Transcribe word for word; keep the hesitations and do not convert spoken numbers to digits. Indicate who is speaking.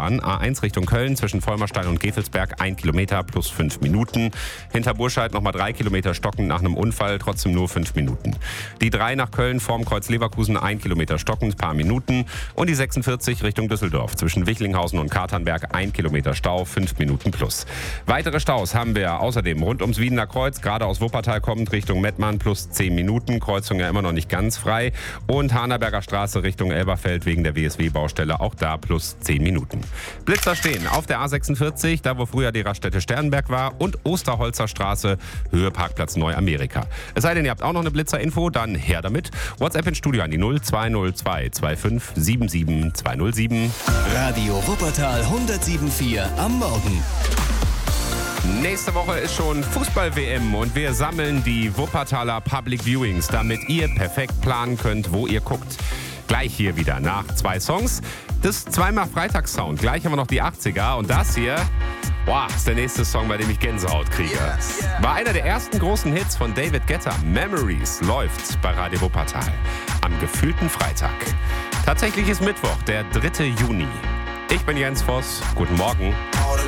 Speaker 1: fahren. A eins Richtung Köln zwischen Vollmerstein und Gevelsberg ein Kilometer plus fünf Minuten. Hinter Burscheid nochmal drei Kilometer stockend nach einem Unfall, trotzdem nur fünf Minuten. Die drei nach Köln vorm Kreuz Leverkusen ein Kilometer stockend, paar Minuten. Und die sechsundvierzig Richtung Düsseldorf zwischen Wichlinghausen und Katernberg ein Kilometer Stau, fünf Minuten plus. Weitere Staus haben wir außerdem rund ums Wiedener Kreuz, gerade aus Wuppertal kommend Richtung Mettmann plus zehn Minuten. Kreuzung ja immer noch nicht ganz frei. Und Hanerberger Straße Richtung Elberfeld wegen der W S W-Baustelle, auch da plus zehn Minuten. Blitzer stehen auf der A sechsundvierzig, da wo früher die Raststätte Sternberg war, und Osterholzer Straße, Höhe Parkplatz Neuamerika. Es sei denn, ihr habt auch noch eine Blitzer-Info, dann her damit. WhatsApp ins Studio an die null zwei null zwei zwei fünf sieben sieben zwei null sieben.
Speaker 2: Radio Wuppertal hundertsieben Komma vier am Morgen.
Speaker 1: Nächste Woche ist schon Fußball-W M und wir sammeln die Wuppertaler Public Viewings, damit ihr perfekt planen könnt, wo ihr guckt. Gleich hier wieder nach zwei Songs. Das zweimal Freitagssound. Gleich haben wir noch die achtziger und das hier, boah, ist der nächste Song, bei dem ich Gänsehaut kriege. War einer der ersten großen Hits von David Guetta. Memories läuft bei Radio Wuppertal am gefühlten Freitag. Tatsächlich ist Mittwoch, der dritte Juni. Ich bin Jens Voss. Guten Morgen.